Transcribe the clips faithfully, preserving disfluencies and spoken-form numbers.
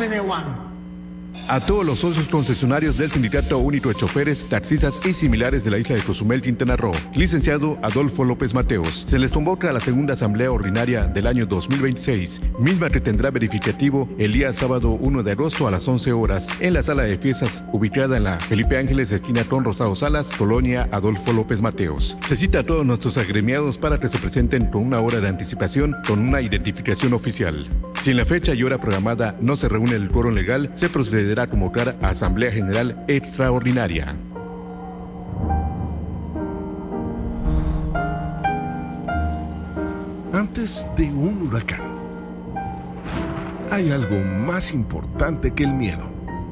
F uno. A todos los socios concesionarios del Sindicato Único de Choferes, Taxistas y similares de la isla de Cozumel, Quintana Roo, licenciado Adolfo López Mateos, se les convoca a la segunda asamblea ordinaria del año dos mil veintiséis, misma que tendrá verificativo el día sábado uno de agosto a las once horas en la sala de fiestas ubicada en la Felipe Ángeles, esquina con Rosado Salas, colonia Adolfo López Mateos. Se cita a todos nuestros agremiados para que se presenten con una hora de anticipación con una identificación oficial. Si en la fecha y hora programada no se reúne el quórum legal, se procederá a convocar a Asamblea General Extraordinaria. Antes de un huracán, hay algo más importante que el miedo: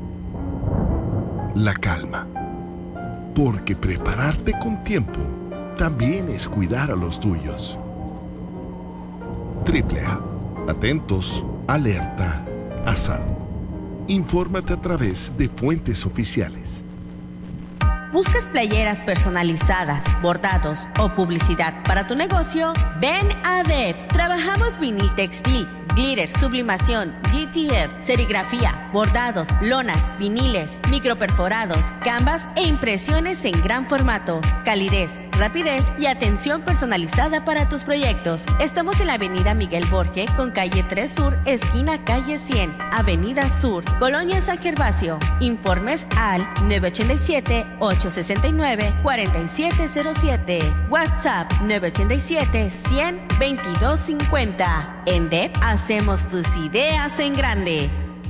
la calma. Porque prepararte con tiempo también es cuidar a los tuyos. Triple A. Atentos, alerta, a salvo. Infórmate a través de fuentes oficiales. ¿Buscas playeras personalizadas, bordados o publicidad para tu negocio? Ven a D E P. Trabajamos vinil textil, glitter, sublimación, G T F, serigrafía, bordados, lonas, viniles, microperforados, canvas e impresiones en gran formato. Calidez, rapidez y atención personalizada para tus proyectos. Estamos en la avenida Miguel Borge con calle tres Sur, esquina calle cien, avenida Sur, Colonia San Gervasio. Informes al nueve ocho siete, ocho seis nueve, cuatro siete cero siete. WhatsApp nueve ocho siete, cien, veintidós cincuenta. En D E P hacemos tus ideas en grande.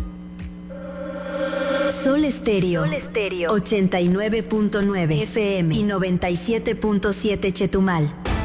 Sol Estéreo, Sol Estéreo, ochenta y nueve punto nueve F M y noventa y siete punto siete Chetumal.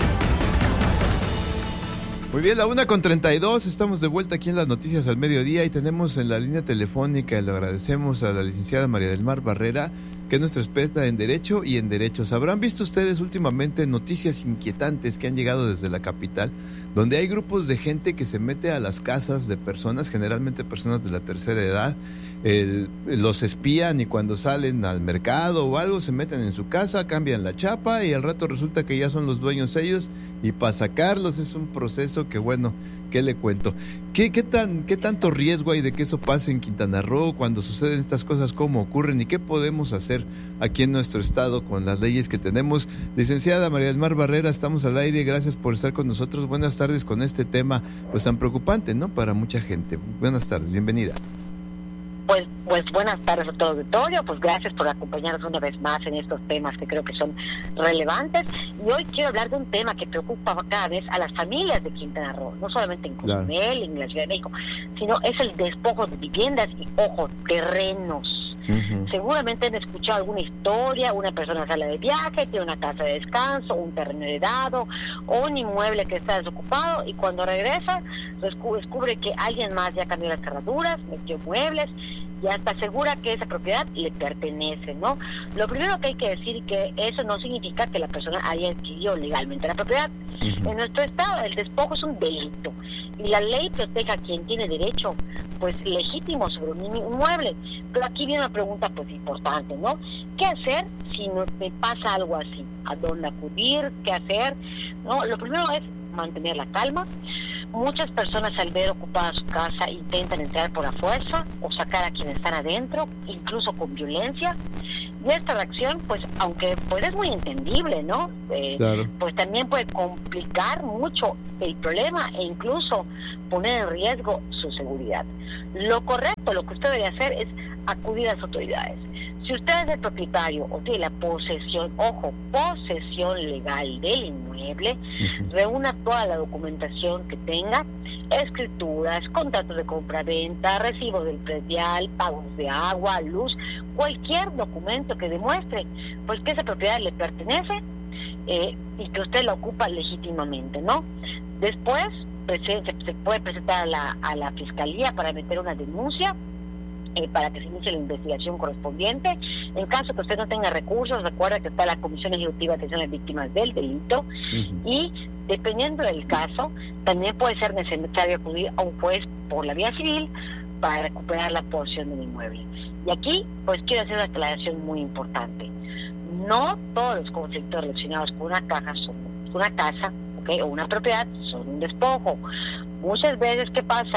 Muy bien, la una con treinta y dos, estamos de vuelta aquí en las noticias al mediodía y tenemos en la línea telefónica, y le agradecemos a la licenciada María del Mar Barrera, que es nuestra experta en Derecho y en Derechos. ¿Habrán visto ustedes últimamente noticias inquietantes que han llegado desde la capital, donde hay grupos de gente que se mete a las casas de personas, generalmente personas de la tercera edad, eh, los espían y cuando salen al mercado o algo se meten en su casa, cambian la chapa y al rato resulta que ya son los dueños ellos, y para sacarlos es un proceso que, bueno, ¿qué le cuento? ¿Qué, qué, tan, ¿Qué tanto riesgo hay de que eso pase en Quintana Roo cuando suceden estas cosas? ¿Cómo ocurren? ¿Y qué podemos hacer aquí en nuestro estado con las leyes que tenemos? Licenciada María del Mar Barrera, estamos al aire, gracias por estar con nosotros. Buenas tardes con este tema pues tan preocupante, ¿no?, para mucha gente. Buenas tardes, bienvenida. Pues, pues buenas tardes a todo el auditorio, pues gracias por acompañarnos una vez más en estos temas que creo que son relevantes. Y hoy quiero hablar de un tema que preocupa cada vez a las familias de Quintana Roo, no solamente en Cozumel, claro, en la Ciudad de México, sino es el despojo de viviendas y, ojo, terrenos. Uh-huh. Seguramente han escuchado alguna historia: una persona sale de viaje, tiene una casa de descanso, un terreno heredado o un inmueble que está desocupado, y cuando regresa descubre que alguien más ya cambió las cerraduras, metió muebles, ya está segura que esa propiedad le pertenece, ¿no? Lo primero que hay que decir es que eso no significa que la persona haya adquirido legalmente la propiedad. Uh-huh. En nuestro estado el despojo es un delito y la ley protege a quien tiene derecho pues legítimo sobre un inmueble. Pero aquí viene una pregunta pues importante, ¿no? ¿Qué hacer si no me pasa algo así? ¿A dónde acudir? ¿Qué hacer? No, lo primero es mantener la calma. Muchas personas al ver ocupada su casa intentan entrar por la fuerza o sacar a quienes están adentro, incluso con violencia. Y esta reacción, pues, aunque pues es muy entendible, ¿no? Eh, claro. Pues también puede complicar mucho el problema e incluso poner en riesgo su seguridad. Lo correcto, lo que usted debe hacer es acudir a las autoridades. Si usted es el propietario o tiene la posesión, ojo, posesión legal del inmueble, uh-huh, reúna toda la documentación que tenga, escrituras, contratos de compra-venta, recibos del predial, pagos de agua, luz, cualquier documento que demuestre pues que esa propiedad le pertenece eh, y que usted la ocupa legítimamente, ¿no? Después pues, se, se puede presentar a la, a la fiscalía para meter una denuncia, Eh, para que se inicie la investigación correspondiente. En caso que usted no tenga recursos, recuerda que está la Comisión Ejecutiva de Atención a las Víctimas del Delito, uh-huh, y dependiendo del caso, también puede ser necesario acudir a un juez por la vía civil para recuperar la posesión del inmueble. Y aquí, pues quiero hacer una aclaración muy importante. No todos los conflictos relacionados con una caja son una casa, ¿okay?, o una propiedad son un despojo. Muchas veces, ¿qué pasa?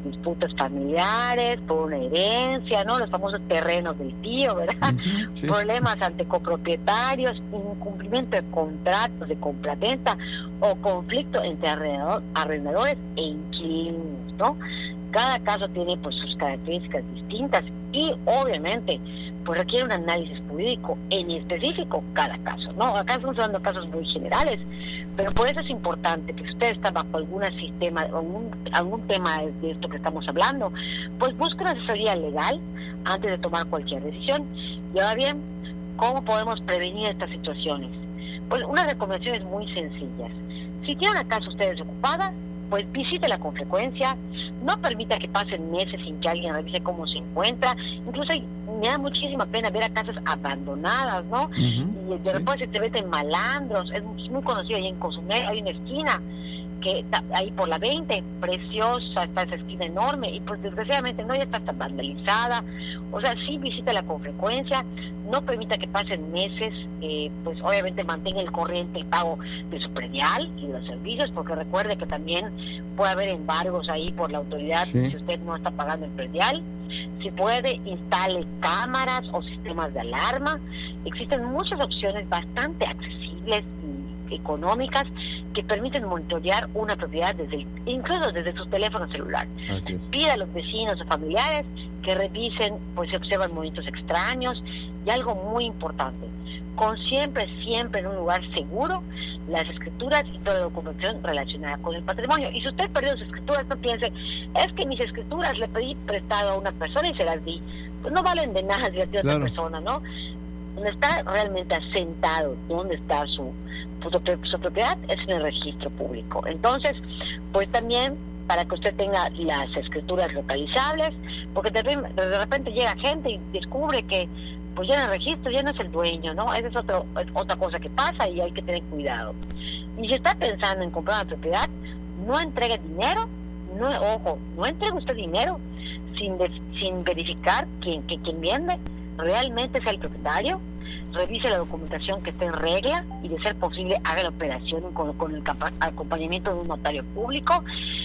disputas familiares, por una herencia, ¿no? Los famosos terrenos del tío, ¿verdad? Uh-huh, sí. Problemas ante copropietarios, incumplimiento de contratos de compraventa o conflicto entre arrendador, arrendadores e inquilinos, ¿no? Cada caso tiene pues sus características distintas y obviamente pues requiere un análisis jurídico en específico cada caso, ¿no? Acá estamos hablando de casos muy generales, pero por eso es importante que si usted está bajo algún sistema, algún, algún tema de esto que estamos hablando, pues busque una asesoría legal antes de tomar cualquier decisión. Y ahora bien, ¿cómo podemos prevenir estas situaciones? Pues unas recomendaciones muy sencillas. Si tiene una casa usted desocupada, pues visítela con frecuencia, no permita que pasen meses sin que alguien revise cómo se encuentra. Incluso hay, me da muchísima pena ver a casas abandonadas, ¿no? Uh-huh, y de repente sí. se te meten malandros. Es muy conocido ahí en Cozumel, hay una esquina que está ahí por la veinte, preciosa, está esa esquina enorme, y pues desgraciadamente no, ya está tan vandalizada. O sea, sí visítala con frecuencia, no permita que pasen meses, eh, pues obviamente mantenga el corriente el pago de su predial y de los servicios, porque recuerde que también puede haber embargos ahí por la autoridad sí. si usted no está pagando el predial. Si puede, instale cámaras o sistemas de alarma. Existen muchas opciones bastante accesibles y económicas que permiten monitorear una propiedad desde el, incluso desde su teléfono celular. Pida a los vecinos o familiares que revisen, pues se observan movimientos extraños. Y algo muy importante, con siempre, siempre en un lugar seguro, las escrituras y toda la documentación relacionada con el patrimonio. Y si usted perdió sus escrituras, no piense, es que mis escrituras le pedí prestado a una persona y se las di. Pues no valen de nada si las dio a otra persona, ¿no? Donde está realmente asentado, donde está su, su, su propiedad, es en el registro público. Entonces, pues también para que usted tenga las escrituras localizables, porque de, de repente llega gente y descubre que pues ya en el registro ya no es el dueño, ¿no? Esa es, otro, es otra cosa que pasa y hay que tener cuidado. Y si está pensando en comprar una propiedad, no entregue dinero, no, ojo, no entregue usted dinero sin de, sin verificar quién que quien vende realmente es el propietario. Revise la documentación que esté en regla y, de ser posible, haga la operación con, con el acompañamiento de un notario público.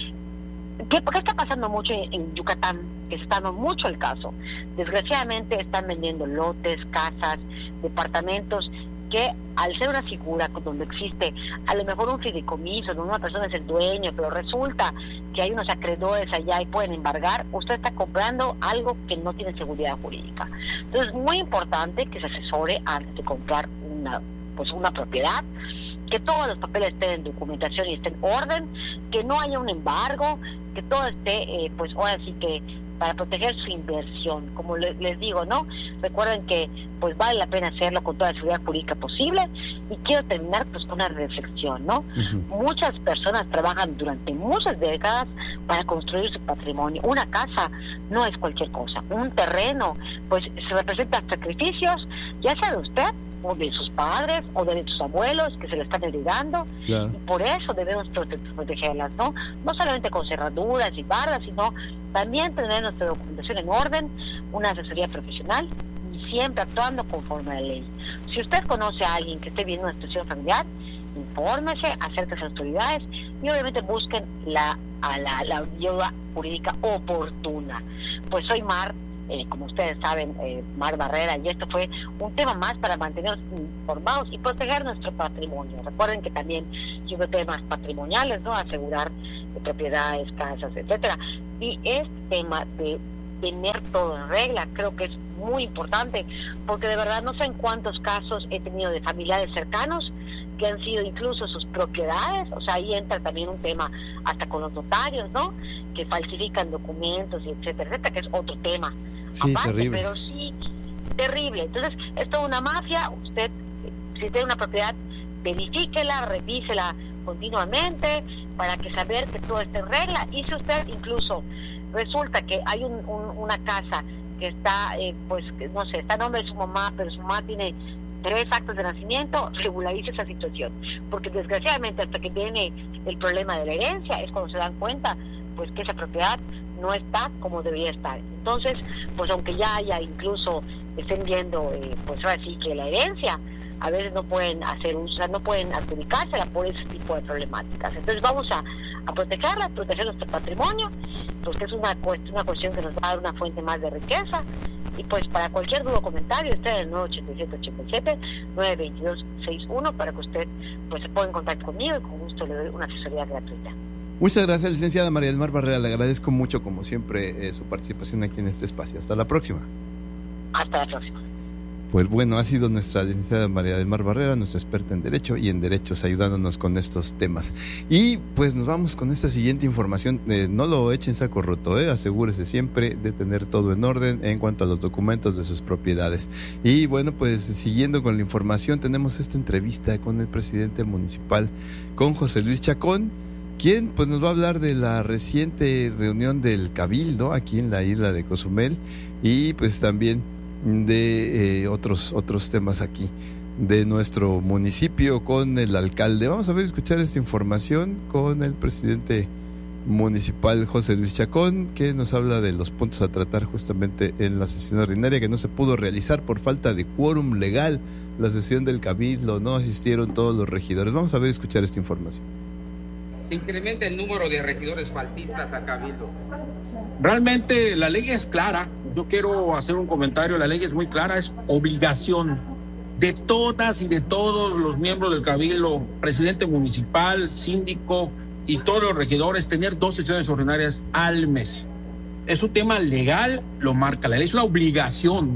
¿Qué, ¿Qué está pasando mucho en, en Yucatán? Que se está dando mucho el caso. Desgraciadamente están vendiendo lotes, casas, departamentos, que al ser una figura donde existe a lo mejor un fideicomiso, donde una persona es el dueño, pero resulta que hay unos acreedores allá y pueden embargar, usted está comprando algo que no tiene seguridad jurídica. Entonces es muy importante que se asesore antes de comprar una, pues una propiedad, que todos los papeles estén en documentación y estén en orden, que no haya un embargo, que todo esté, eh, pues ahora sí que para proteger su inversión, como le, les digo, ¿no? Recuerden que pues vale la pena hacerlo con toda la seguridad jurídica posible. Y quiero terminar pues con una reflexión, ¿no? Uh-huh. Muchas personas trabajan durante muchas décadas para construir su patrimonio. Una casa no es cualquier cosa, un terreno pues se representa sacrificios, ya sea de usted o de sus padres o de sus abuelos que se le están heredando, claro. Y por eso debemos prote- protegerlas, ¿no? No solamente con cerraduras y barras, sino también tener nuestra documentación en orden, una asesoría profesional y siempre actuando conforme a la ley. Si usted conoce a alguien que esté viviendo una situación familiar, infórmese, acérquese a las autoridades y obviamente busquen la, a la, la ayuda jurídica oportuna. Pues soy Mar, Eh, como ustedes saben, eh, Mar Barrera, y esto fue un tema más para mantenernos informados y proteger nuestro patrimonio. Recuerden que también hubo temas patrimoniales, ¿no? Asegurar de propiedades, casas, etcétera. Y este tema de tener todo en regla creo que es muy importante, porque de verdad no sé en cuántos casos he tenido de familiares cercanos que han sido incluso sus propiedades, o sea, ahí entra también un tema hasta con los notarios, ¿no? Que falsifican documentos y etcétera, etcétera, que es otro tema. Sí, aparte, terrible. Pero sí, terrible. Entonces, es toda una mafia. Usted, si tiene una propiedad, verifíquela, revísela continuamente para que saber que todo esté en regla. Y si usted incluso resulta que hay un, un, una casa que está, eh, pues, no sé, está a nombre de su mamá, pero su mamá tiene tres actos de nacimiento, regularice esa situación. Porque desgraciadamente hasta que viene el problema de la herencia es cuando se dan cuenta, pues, que esa propiedad no está como debería estar. Entonces, pues aunque ya haya incluso estén viendo, eh, pues ahora sí que la herencia, a veces no pueden hacer uso, o sea, no pueden adjudicársela por ese tipo de problemáticas. Entonces vamos a, a protegerla, a proteger nuestro patrimonio, pues que es una, cuest- una cuestión que nos va a dar una fuente más de riqueza. Y pues para cualquier duda o comentario está en el nueve ocho siete, ocho siete, nueve dos dos, seis uno para que usted pues se ponga en contacto conmigo y con gusto le doy una asesoría gratuita. Muchas gracias, licenciada María del Mar Barrera. Le agradezco mucho, como siempre, eh, su participación aquí en este espacio. Hasta la próxima. Hasta la próxima. Pues bueno, ha sido nuestra licenciada María del Mar Barrera, nuestra experta en Derecho y en Derechos, ayudándonos con estos temas. Y pues nos vamos con esta siguiente información. Eh, no lo echen saco roto, eh, asegúrese siempre de tener todo en orden en cuanto a los documentos de sus propiedades. Y bueno, pues siguiendo con la información, tenemos esta entrevista con el presidente municipal, con José Luis Chacón, quien pues nos va a hablar de la reciente reunión del Cabildo aquí en la isla de Cozumel y pues también de eh, otros otros temas aquí de nuestro municipio con el alcalde. Vamos a ver, escuchar esta información con el presidente municipal José Luis Chacón, que nos habla de los puntos a tratar justamente en la sesión ordinaria que no se pudo realizar por falta de quórum legal. La sesión del Cabildo, no asistieron todos los regidores. Vamos a ver, escuchar esta información. Se incrementa el número de regidores faltistas a Cabildo. Realmente la ley es clara. Yo quiero hacer un comentario. La ley es muy clara. Es obligación de todas y de todos los miembros del Cabildo, presidente municipal, síndico y todos los regidores, tener dos sesiones ordinarias al mes. Es un tema legal, lo marca la ley. Es una obligación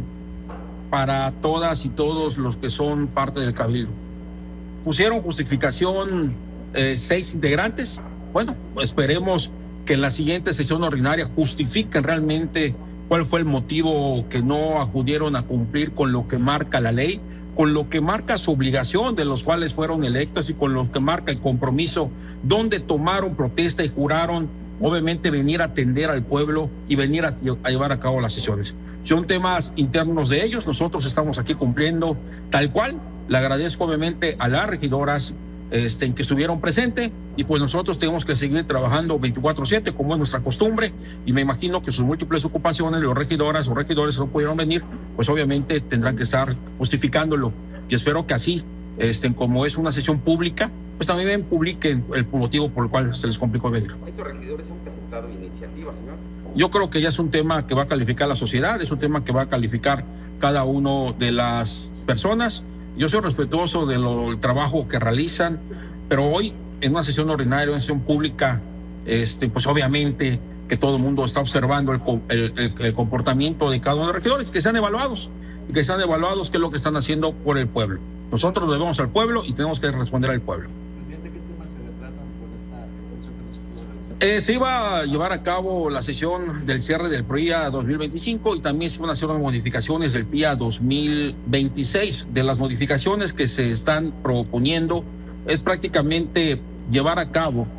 para todas y todos los que son parte del Cabildo. Pusieron justificación eh, seis integrantes. Bueno, pues esperemos que en la siguiente sesión ordinaria justifiquen realmente cuál fue el motivo que no acudieron a cumplir con lo que marca la ley, con lo que marca su obligación de los cuales fueron electos y con lo que marca el compromiso donde tomaron protesta y juraron obviamente venir a atender al pueblo y venir a, a llevar a cabo las sesiones. Son temas internos de ellos, nosotros estamos aquí cumpliendo tal cual. Le agradezco obviamente a las regidoras Este, en que estuvieron presentes y pues nosotros tenemos que seguir trabajando veinticuatro siete como es nuestra costumbre y me imagino que sus múltiples ocupaciones, los regidoras o regidores no pudieron venir, pues obviamente tendrán que estar justificándolo y espero que así, este, como es una sesión pública, pues también publiquen el motivo por el cual se les complicó venir. ¿Estos regidores han presentado iniciativas, señor? Yo creo que ya es un tema que va a calificar la sociedad, es un tema que va a calificar cada uno de las personas. Yo soy respetuoso del trabajo que realizan, pero hoy en una sesión ordinaria, en sesión pública, este, pues obviamente que todo el mundo está observando el, el, el comportamiento de cada uno de los regidores, que sean evaluados, y que sean evaluados qué es lo que están haciendo por el pueblo. Nosotros debemos al pueblo y tenemos que responder al pueblo. Presidente, ¿qué temas se retrasan por esta sesión que no se pudo realizar? Eh, se iba a llevar a cabo la sesión del cierre del P R I A dos mil veinticinco y también se iban a hacer unas modificaciones del P I A dos mil veintiséis. De las modificaciones que se están proponiendo es prácticamente llevar a cabo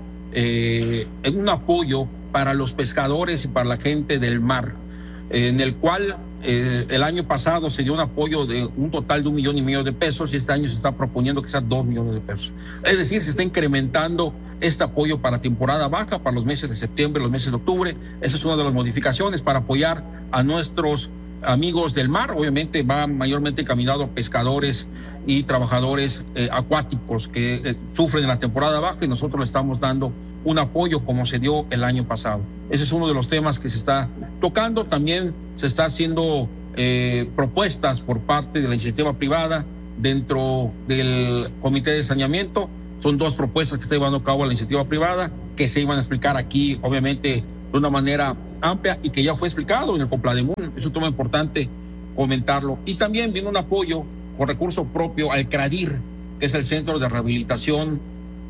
eh, un apoyo para los pescadores y para la gente del mar, eh, en el cual eh, el año pasado se dio un apoyo de un total de un millón y medio de pesos y este año se está proponiendo que sea dos millones de pesos. Es decir, se está incrementando este apoyo para temporada baja, para los meses de septiembre, los meses de octubre. Esa es una de las modificaciones para apoyar a nuestros amigos del mar. Obviamente va mayormente encaminado a pescadores y trabajadores eh, acuáticos que eh, sufren en la temporada baja y nosotros le estamos dando un apoyo como se dio el año pasado. Ese es uno de los temas que se está tocando. También se está haciendo eh, propuestas por parte de la iniciativa privada dentro del comité de saneamiento. Son dos propuestas que está llevando a cabo la iniciativa privada que se iban a explicar aquí, obviamente, de una manera amplia y que ya fue explicado en el Complademun. Es un tema importante comentarlo. Y también viene un apoyo con recurso propio al CRADIR, que es el Centro de Rehabilitación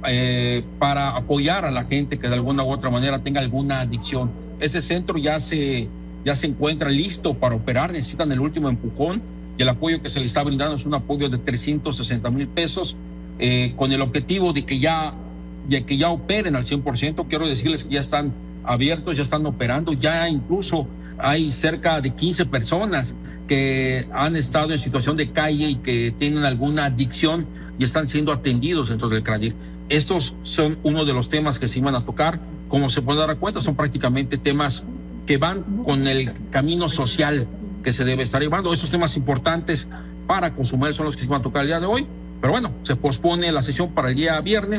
eh, para apoyar a la gente que de alguna u otra manera tenga alguna adicción. Este centro ya se, ya se encuentra listo para operar, necesitan el último empujón y el apoyo que se le está brindando es un apoyo de trescientos sesenta mil pesos. Eh, con el objetivo de que ya, de que ya operen al cien por ciento. Quiero decirles que ya están abiertos, ya están operando, ya incluso hay cerca de quince personas que han estado en situación de calle y que tienen alguna adicción y están siendo atendidos dentro del CRADIR. Estos son uno de los temas que se iban a tocar. Como se puede dar cuenta, son prácticamente temas que van con el camino social que se debe estar llevando. Esos temas importantes para Cozumel son los que se iban a tocar el día de hoy. Pero bueno, se pospone la sesión para el día viernes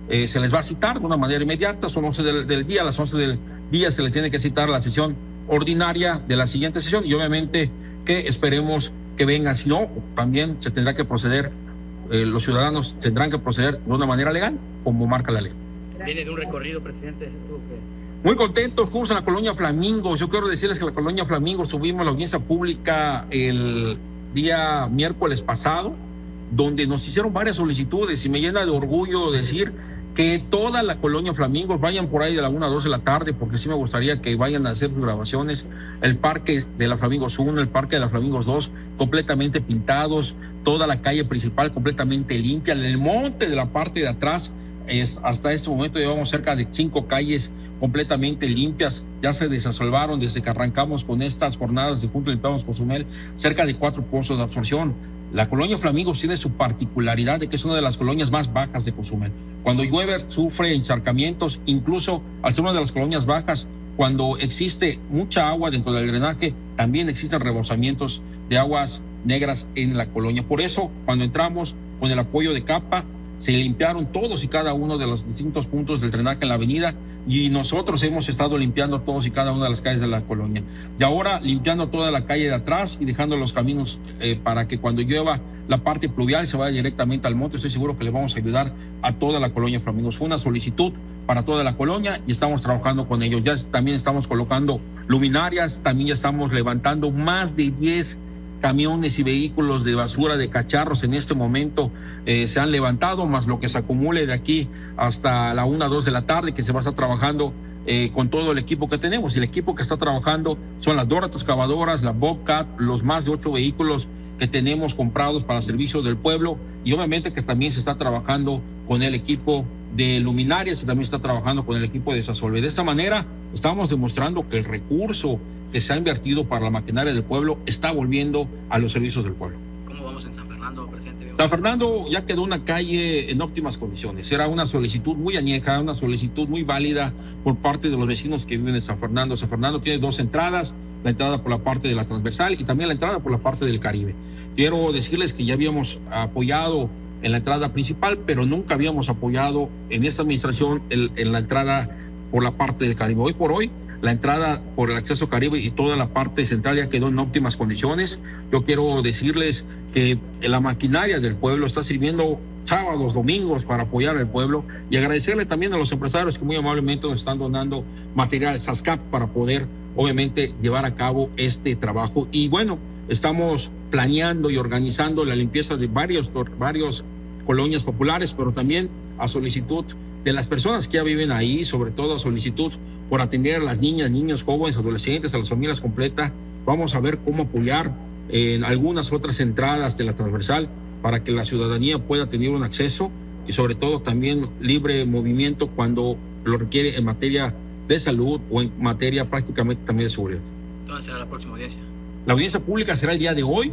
eh, se les va a citar de una manera inmediata, son once del, del día, a las once del día se les tiene que citar la sesión ordinaria de la siguiente sesión y obviamente que esperemos que vengan, si no, también se tendrá que proceder, eh, los ciudadanos tendrán que proceder de una manera legal, como marca la ley. Viene de un recorrido, presidente. Muy contento, fuimos a la colonia Flamingos. Yo quiero decirles que la colonia Flamingos tuvimos la audiencia pública el día miércoles pasado, donde nos hicieron varias solicitudes y me llena de orgullo decir que toda la colonia Flamingos vayan por ahí de la una a dos de la tarde, porque sí me gustaría que vayan a hacer sus grabaciones. El parque de la Flamingos uno, el parque de la Flamingos dos, completamente pintados, toda la calle principal completamente limpia, el monte de la parte de atrás. Es, hasta este momento llevamos cerca de cinco calles completamente limpias, ya se desasolvaron desde que arrancamos con estas jornadas de Juntos Limpiamos Cozumel, cerca de cuatro pozos de absorción. La colonia Flamingos tiene su particularidad de que es una de las colonias más bajas de Cozumel. Cuando llueve sufre encharcamientos, incluso al ser una de las colonias bajas, cuando existe mucha agua dentro del drenaje, también existen rebosamientos de aguas negras en la colonia. Por eso, cuando entramos con el apoyo de CAPA, se limpiaron todos y cada uno de los distintos puntos del drenaje en la avenida y nosotros hemos estado limpiando todos y cada una de las calles de la colonia. Y ahora limpiando toda la calle de atrás y dejando los caminos eh, para que cuando llueva la parte pluvial se vaya directamente al monte. Estoy seguro que le vamos a ayudar a toda la colonia Flamingos. Fue una solicitud para toda la colonia y estamos trabajando con ellos. Ya también estamos colocando luminarias, también ya estamos levantando más de diez camiones y vehículos de basura, de cacharros en este momento eh, se han levantado, más lo que se acumule de aquí hasta la una, dos de la tarde, que se va a estar trabajando eh, con todo el equipo que tenemos. Y el equipo que está trabajando son las dos excavadoras, la Bobcat, los más de ocho vehículos que tenemos comprados para servicios del pueblo y obviamente que también se está trabajando con el equipo de luminarias y también se está trabajando con el equipo de Sasolve. De esta manera estamos demostrando que el recurso que se ha invertido para la maquinaria del pueblo está volviendo a los servicios del pueblo. ¿Cómo vamos en San Fernando, presidente? San Fernando ya quedó una calle en óptimas condiciones. Era una solicitud muy añeja, una solicitud muy válida por parte de los vecinos que viven en San Fernando. San Fernando tiene dos entradas, la entrada por la parte de la transversal y también la entrada por la parte del Caribe. Quiero decirles que ya habíamos apoyado en la entrada principal, pero nunca habíamos apoyado en esta administración en, en la entrada por la parte del Caribe. Hoy por hoy, la entrada por el acceso Caribe y toda la parte central ya quedó en óptimas condiciones. Yo quiero decirles que la maquinaria del pueblo está sirviendo sábados, domingos para apoyar al pueblo y agradecerle también a los empresarios que muy amablemente nos están donando material SASCAP para poder obviamente llevar a cabo este trabajo. Y bueno, estamos planeando y organizando la limpieza de varios, varios colonias populares, pero también a solicitud de las personas que ya viven ahí, sobre todo a solicitud por atender a las niñas, niños, jóvenes, adolescentes, a las familias completas. Vamos a ver cómo apoyar en algunas otras entradas de la transversal para que la ciudadanía pueda tener un acceso y sobre todo también libre movimiento cuando lo requiere en materia de salud o en materia prácticamente también de seguridad. ¿Dónde será la próxima audiencia? La audiencia pública será el día de hoy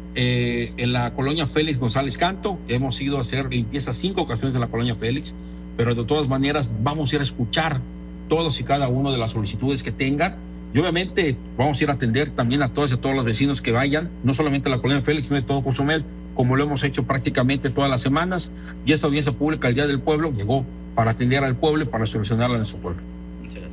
eh, en la colonia Félix González Canto. Hemos ido a hacer limpieza cinco ocasiones en la colonia Félix, pero de todas maneras vamos a ir a escuchar todos y cada uno de las solicitudes que tengan y obviamente vamos a ir a atender también a todos y a todos los vecinos que vayan, no solamente a la colonia Félix, sino de todo Cozumel, como lo hemos hecho prácticamente todas las semanas. Y esta audiencia pública, el Día del Pueblo, llegó para atender al pueblo y para solucionarla en nuestro pueblo. Muchas gracias.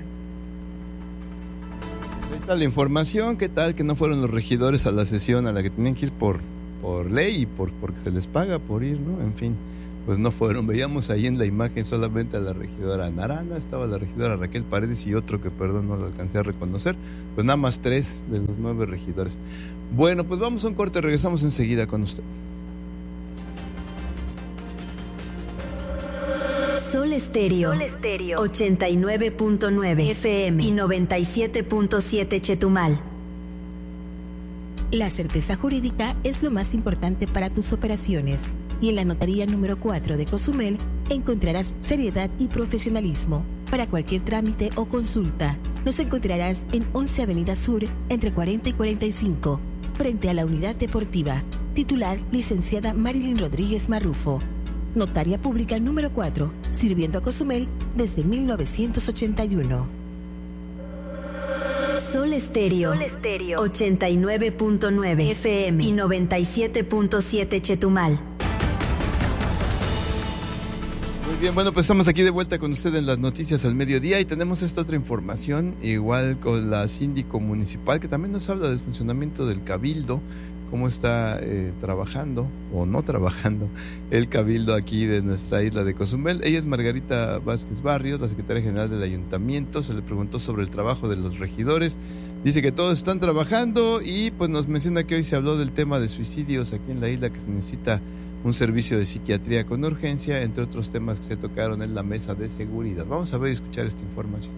Ahí está la información. ¿Qué tal que no fueron los regidores a la sesión a la que tenían que ir por, por ley y por, porque se les paga por ir, ¿no? En fin, pues no fueron. Veíamos ahí en la imagen solamente a la regidora Narana, estaba la regidora Raquel Paredes y otro que, perdón, no lo alcancé a reconocer. Pues nada más tres de los nueve regidores. Bueno, pues vamos a un corte, regresamos enseguida con usted. Sol Estéreo, Sol Estéreo, ochenta y nueve punto nueve F M y noventa y siete punto siete Chetumal. La certeza jurídica es lo más importante para tus operaciones y en la notaría número cuatro de Cozumel encontrarás seriedad y profesionalismo. Para cualquier trámite o consulta, nos encontrarás en once Avenida Sur, entre cuarenta y cuarenta y cinco, frente a la Unidad Deportiva. Titular, licenciada Marilyn Rodríguez Marrufo. Notaria Pública número cuatro, sirviendo a Cozumel desde mil novecientos ochenta y uno. Sol Estéreo, Sol Estéreo, ochenta y nueve punto nueve F M y noventa y siete punto siete Chetumal. Muy bien, bueno, pues estamos aquí de vuelta con usted en las noticias al mediodía y tenemos esta otra información, igual con la síndico municipal, que también nos habla del funcionamiento del cabildo, cómo está eh, trabajando o no trabajando el cabildo aquí de nuestra isla de Cozumel. Ella es Margarita Vázquez Barrios, la secretaria general del ayuntamiento. Se le preguntó sobre el trabajo de los regidores. Dice que todos están trabajando y pues nos menciona que hoy se habló del tema de suicidios aquí en la isla, que se necesita un servicio de psiquiatría con urgencia, entre otros temas que se tocaron en la mesa de seguridad. Vamos a ver y escuchar esta información.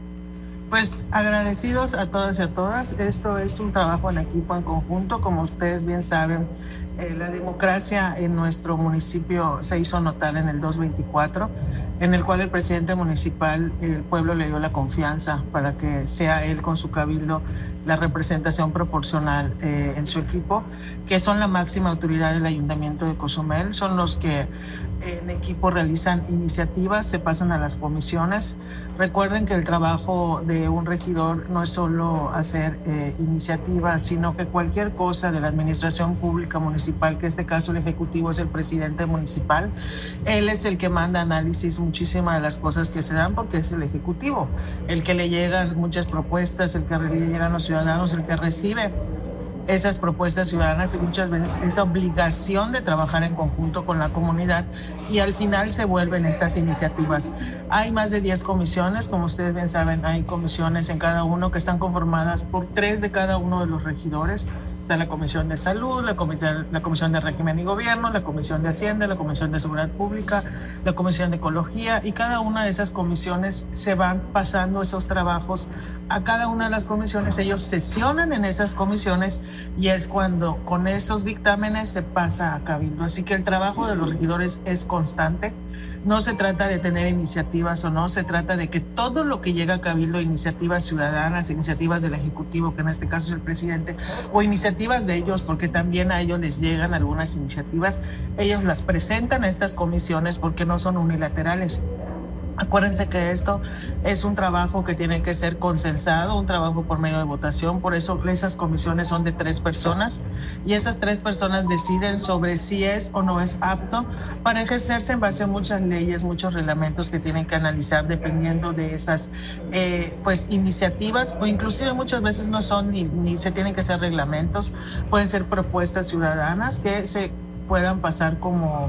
Pues agradecidos a todas y a todas. Esto es un trabajo en equipo, en conjunto. Como ustedes bien saben, eh, la democracia en nuestro municipio se hizo notar en el dos veinticuatro, en el cual el presidente municipal, el pueblo le dio la confianza para que sea él con su cabildo la representación proporcional eh, en su equipo, que son la máxima autoridad del Ayuntamiento de Cozumel, son los que en equipo realizan iniciativas, se pasan a las comisiones. Recuerden que el trabajo de un regidor no es solo hacer eh, iniciativas, sino que cualquier cosa de la administración pública municipal, que en este caso el ejecutivo es el presidente municipal, él es el que manda análisis muchísimas de las cosas que se dan, porque es el ejecutivo, el que le llegan muchas propuestas, el que le llegan a los ciudadanos, el que recibe esas propuestas ciudadanas, y muchas veces esa obligación de trabajar en conjunto con la comunidad, y al final se vuelven estas iniciativas. Hay más de diez comisiones, como ustedes bien saben, hay comisiones en cada uno que están conformadas por tres de cada uno de los regidores. Está la Comisión de Salud, la Comisión, la Comisión de Régimen y Gobierno, la Comisión de Hacienda, la Comisión de Seguridad Pública, la Comisión de Ecología, y cada una de esas comisiones se van pasando esos trabajos a cada una de las comisiones. Ellos sesionan en esas comisiones y es cuando con esos dictámenes se pasa a cabildo. Así que el trabajo de los regidores es constante. No se trata de tener iniciativas o no, se trata de que todo lo que llega a cabildo, iniciativas ciudadanas, iniciativas del Ejecutivo, que en este caso es el presidente, o iniciativas de ellos, porque también a ellos les llegan algunas iniciativas, ellos las presentan a estas comisiones porque no son unilaterales. Acuérdense que esto es un trabajo que tiene que ser consensado, un trabajo por medio de votación, por eso esas comisiones son de tres personas y esas tres personas deciden sobre si es o no es apto para ejercerse en base a muchas leyes, muchos reglamentos que tienen que analizar dependiendo de esas eh, pues iniciativas, o inclusive muchas veces no son ni, ni se tienen que hacer reglamentos, pueden ser propuestas ciudadanas que se puedan pasar como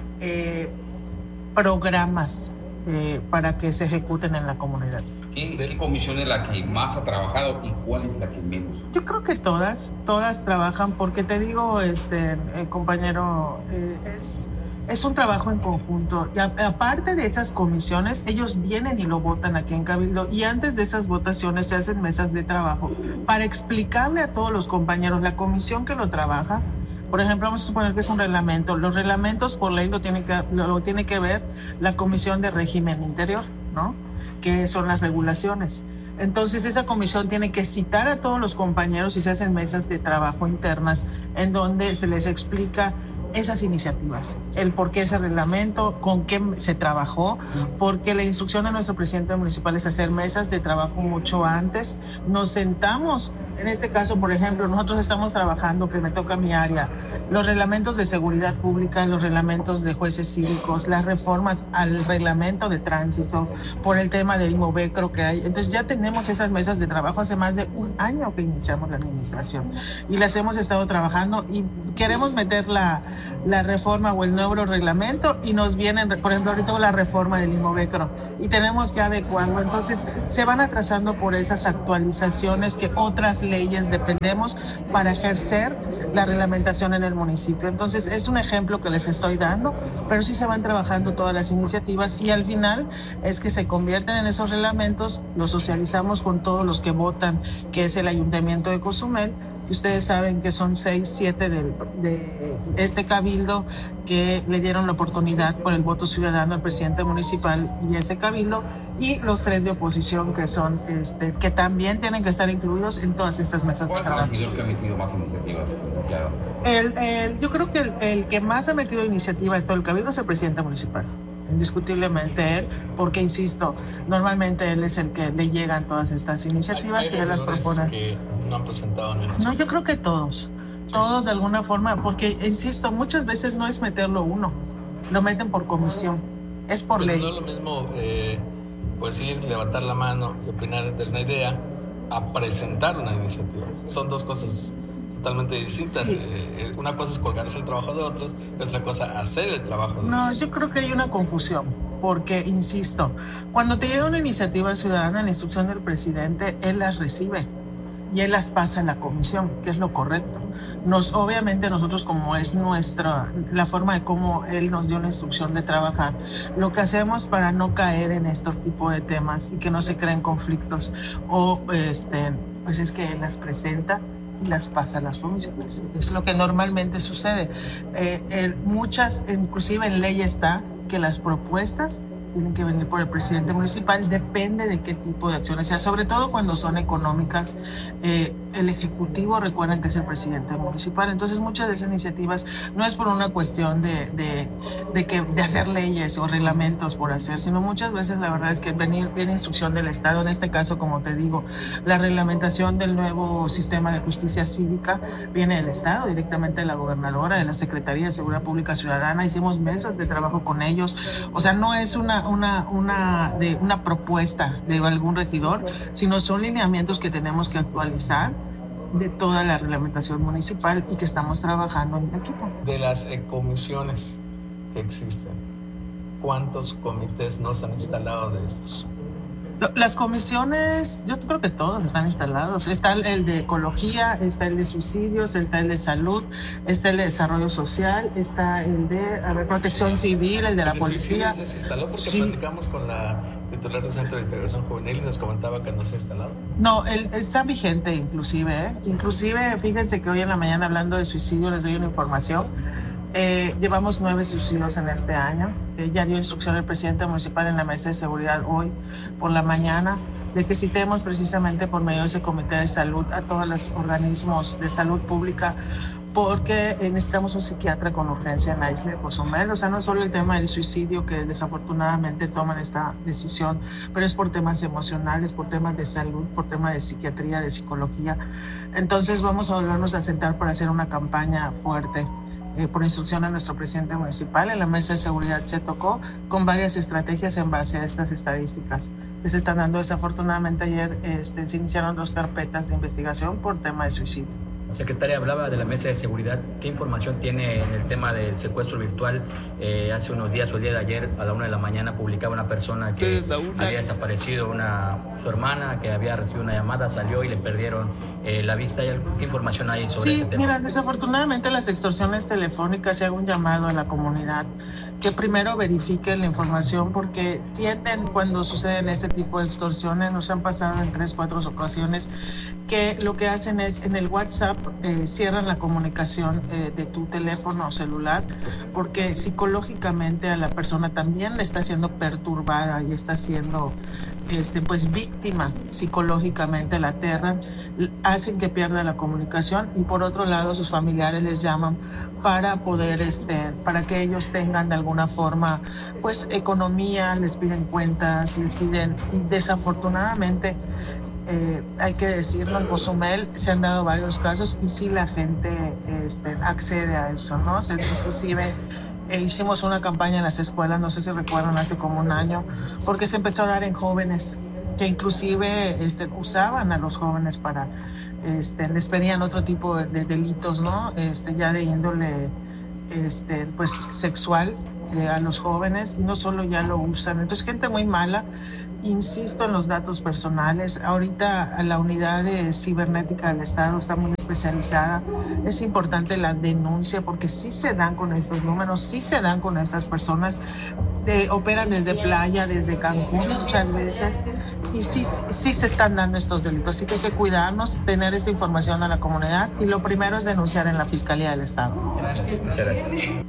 eh, programas Eh, para que se ejecuten en la comunidad. ¿Qué, ¿Qué comisión es la que más ha trabajado y cuál es la que menos? Yo creo que todas, todas trabajan, porque te digo, este eh, compañero, eh, es, es un trabajo en conjunto. Y a, aparte de esas comisiones, ellos vienen y lo votan aquí en Cabildo, y antes de esas votaciones se hacen mesas de trabajo para explicarle a todos los compañeros, la comisión que lo trabaja. Por ejemplo, vamos a suponer que es un reglamento. Los reglamentos por ley lo tiene que, lo, lo tiene que ver la Comisión de Régimen Interior, ¿no? Que son las regulaciones. Entonces, esa comisión tiene que citar a todos los compañeros y se hacen mesas de trabajo internas en donde se les explica esas iniciativas, el por qué ese reglamento, con qué se trabajó, porque la instrucción de nuestro presidente municipal es hacer mesas de trabajo mucho antes. Nos sentamos, en este caso, por ejemplo, nosotros estamos trabajando, que me toca mi área, los reglamentos de seguridad pública, los reglamentos de jueces cívicos, las reformas al reglamento de tránsito, por el tema del IMOVECRO que hay. Entonces ya tenemos esas mesas de trabajo hace más de un año que iniciamos la administración y las hemos estado trabajando, y queremos meter la la reforma o el nuevo reglamento y nos vienen, por ejemplo, ahorita la reforma del IMOVECRO y tenemos que adecuarlo. Entonces se van atrasando por esas actualizaciones que otras leyes dependemos para ejercer la reglamentación en el municipio. Entonces es un ejemplo que les estoy dando, pero sí se van trabajando todas las iniciativas y al final es que se convierten en esos reglamentos, los socializamos con todos los que votan, que es el Ayuntamiento de Cozumel, que ustedes saben que son seis, siete de, de este cabildo que le dieron la oportunidad por el voto ciudadano al presidente municipal y ese cabildo, y los tres de oposición que son este que también tienen que estar incluidos en todas estas mesas de trabajo. ¿Cuál es el regidor que ha metido más iniciativas, licenciado? El, el, yo creo que el, el que más ha metido iniciativa en todo el cabildo es el presidente municipal. Indiscutiblemente él, porque insisto, normalmente él es el que le llegan todas estas iniciativas y él las propone. Que no han presentado ni no, yo creo que todos, todos de alguna forma, porque insisto, muchas veces no es meterlo uno, lo meten por comisión. es por Pero ley. no es lo mismo eh, pues ir, levantar la mano y opinar de una idea a presentar una iniciativa. Son dos cosas totalmente distintas. Sí. Eh, una cosa es colgarse el trabajo de otros y otra cosa hacer el trabajo de No, otros. yo creo que hay una confusión, porque, insisto, cuando te llega una iniciativa ciudadana, la instrucción del presidente, él las recibe y él las pasa a la comisión, que es lo correcto. Nos, obviamente nosotros, como es nuestra, la forma de cómo él nos dio la instrucción de trabajar, lo que hacemos para no caer en estos tipos de temas y que no se creen conflictos, o este, pues es que él las presenta y las pasa a las comisiones. Es lo que normalmente sucede. Eh, el, muchas, inclusive en ley está que las propuestas tienen que venir por el presidente municipal, depende de qué tipo de acciones sea, sobre todo cuando son económicas. Eh, el ejecutivo, recuerden que es el presidente municipal, entonces muchas de esas iniciativas no es por una cuestión de, de, de, que, de hacer leyes o reglamentos por hacer, sino muchas veces la verdad es que venir, viene instrucción del Estado, en este caso, como te digo, la reglamentación del nuevo sistema de justicia cívica viene del Estado, directamente de la gobernadora, de la Secretaría de Seguridad Pública Ciudadana, hicimos mesas de trabajo con ellos, o sea, no es una Una, una, de una propuesta de algún regidor, sino son lineamientos que tenemos que actualizar de toda la reglamentación municipal y que estamos trabajando en equipo. De las eh, comisiones que existen, ¿cuántos comités no se han instalado de estos? Las comisiones, yo creo que todos están instalados. Está el de ecología, está el de suicidios, está el de salud, está el de desarrollo social, está el de a ver, protección civil, el de la Sí, policía. Sí, sí, se instaló porque Sí. platicamos con la titular del Centro de Integración Juvenil y nos comentaba que no se ha instalado. No, él está vigente inclusive, ¿eh? Inclusive, fíjense que hoy en la mañana, hablando de suicidio, les doy una información. Eh, llevamos nueve suicidios en este año. Eh, ya dio instrucción el presidente municipal en la mesa de seguridad hoy por la mañana de que citemos precisamente por medio de ese comité de salud a todos los organismos de salud pública, porque necesitamos un psiquiatra con urgencia en la isla de Cozumel. O sea, no es solo el tema del suicidio, que desafortunadamente toman esta decisión, pero es por temas emocionales, por temas de salud, por temas de psiquiatría, de psicología. Entonces vamos a volvernos a sentar para hacer una campaña fuerte. Eh, por instrucción de nuestro presidente municipal, en la mesa de seguridad se tocó con varias estrategias en base a estas estadísticas que se están dando. Desafortunadamente ayer este, se iniciaron dos carpetas de investigación por tema de suicidio. Secretaria, hablaba de la mesa de seguridad. ¿Qué información tiene en el tema del secuestro virtual? Eh, hace unos días o el día de ayer, a la una de la mañana, publicaba una persona que había desaparecido una, su hermana, que había recibido una llamada, salió y le perdieron eh, la vista. ¿Qué información hay sobre Sí, este tema? mira, desafortunadamente las extorsiones telefónicas, se haga un llamado a la comunidad que primero verifique la información, porque tienden, cuando suceden este tipo de extorsiones, nos han pasado en tres, cuatro ocasiones, que lo que hacen es en el WhatsApp eh, cierran la comunicación eh, de tu teléfono celular, porque psicológicamente a la persona también le está siendo perturbada y está siendo este, pues víctima psicológicamente, la aterran, hacen que pierda la comunicación, y por otro lado sus familiares les llaman para poder, este, para que ellos tengan de alguna forma pues economía, les piden cuentas, les piden, y desafortunadamente Eh, hay que decirlo, en Cozumel se han dado varios casos y sí la gente este, accede a eso, ¿no? O sea, inclusive eh, hicimos una campaña en las escuelas, no sé si recuerdan, hace como un año, porque se empezó a dar en jóvenes, que inclusive este, usaban a los jóvenes para, este, les pedían otro tipo de, de delitos, ¿no? Este, ya de índole este, pues, sexual eh, a los jóvenes, y no solo ya lo usan. Entonces, gente muy mala. Insisto en los datos personales. Ahorita la unidad de cibernética del Estado está muy especializada. Es importante la denuncia, porque sí se dan con estos números, sí se dan con estas personas. De, operan desde playa, desde Cancún muchas veces, y sí, sí se están dando estos delitos. Así que hay que cuidarnos, tener esta información a la comunidad, y lo primero es denunciar en la Fiscalía del Estado. Gracias. Muchas gracias.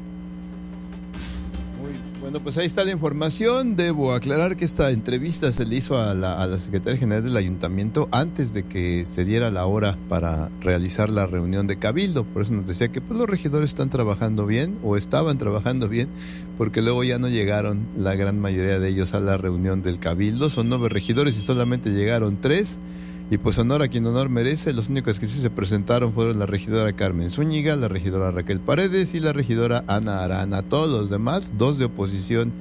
Bueno, pues ahí está la información. Debo aclarar que esta entrevista se le hizo a la, a la secretaria general del ayuntamiento antes de que se diera la hora para realizar la reunión de cabildo. Por eso nos decía que pues, los regidores están trabajando bien, o estaban trabajando bien, porque luego ya no llegaron la gran mayoría de ellos a la reunión del cabildo. Son nueve regidores y solamente llegaron tres. Y pues honor a quien honor merece. Los únicos que sí se presentaron fueron la regidora Carmen Zúñiga, la regidora Raquel Paredes y la regidora Ana Arana. Todos los demás, dos de oposición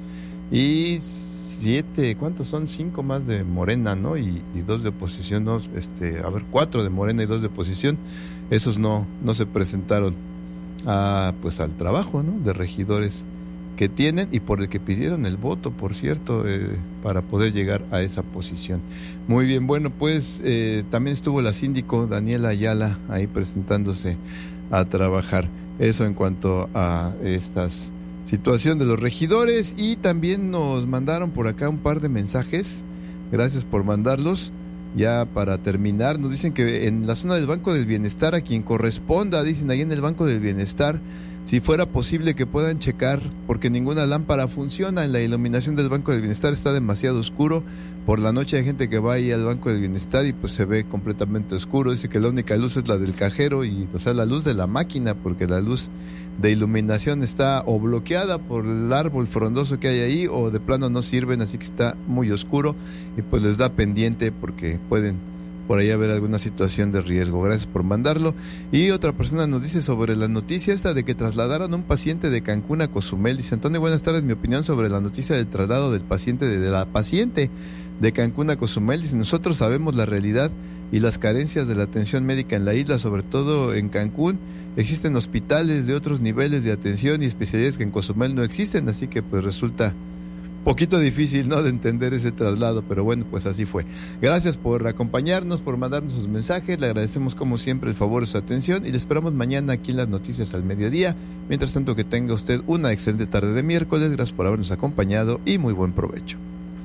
y siete, ¿cuántos son? Cinco más de Morena, ¿no? Y, y dos de oposición, ¿no? Este, a ver, cuatro de Morena y dos de oposición. Esos no, no se presentaron a, pues al trabajo, ¿no? De regidores que tienen y por el que pidieron el voto, por cierto, eh, para poder llegar a esa posición. Muy bien, bueno, pues eh, también estuvo la síndico Daniela Ayala ahí presentándose a trabajar. Eso en cuanto a estas situación de los regidores. Y también nos mandaron por acá un par de mensajes, gracias por mandarlos. Ya para terminar, nos dicen que en la zona del Banco del Bienestar, a quien corresponda, dicen ahí en el Banco del Bienestar, si fuera posible que puedan checar, porque ninguna lámpara funciona, en la iluminación del Banco del Bienestar está demasiado oscuro. Por la noche hay gente que va ahí al Banco del Bienestar y pues se ve completamente oscuro. Dice que la única luz es la del cajero, y o sea, la luz de la máquina, porque la luz de iluminación está o bloqueada por el árbol frondoso que hay ahí, o de plano no sirven, así que está muy oscuro y pues les da pendiente porque pueden por ahí haber alguna situación de riesgo. Gracias por mandarlo. Y otra persona nos dice sobre la noticia esta de que trasladaron a un paciente de Cancún a Cozumel. Dice: Antonio, buenas tardes, mi opinión sobre la noticia del traslado del paciente, de, de la paciente de Cancún a Cozumel. Dice: nosotros sabemos la realidad y las carencias de la atención médica en la isla, sobre todo en Cancún. Existen hospitales de otros niveles de atención y especialidades que en Cozumel no existen, así que pues resulta poquito difícil, ¿no?, de entender ese traslado, pero bueno, pues así fue. Gracias por acompañarnos, por mandarnos sus mensajes, le agradecemos como siempre el favor de su atención y le esperamos mañana aquí en las noticias al mediodía. Mientras tanto, que tenga usted una excelente tarde de miércoles, gracias por habernos acompañado y muy buen provecho.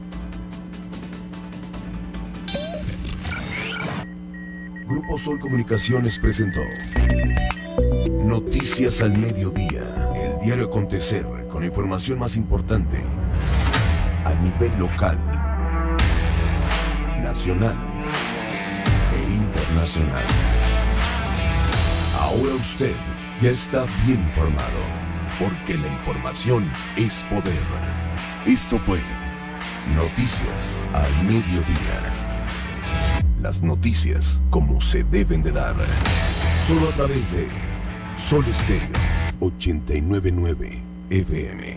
Grupo Sol Comunicaciones presentó Noticias al Mediodía, el diario acontecer con la información más importante a nivel local, nacional e internacional. Ahora usted ya está bien informado, porque la información es poder. Esto fue Noticias al Mediodía. Las noticias como se deben de dar, solo a través de Sol Estéreo ochenta y nueve punto nueve F M.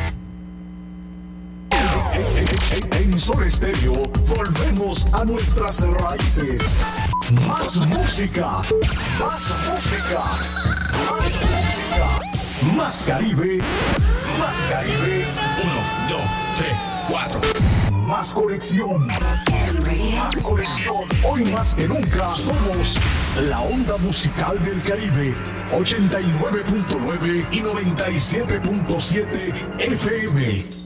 En, en Sol Estéreo volvemos a nuestras raíces. Más música, más música, más música, más Caribe, más Caribe. Uno, dos, tres, cuatro. Más conexión, más conexión. Hoy más que nunca somos la onda musical del Caribe. ochenta y nueve punto nueve y noventa y siete punto siete F M.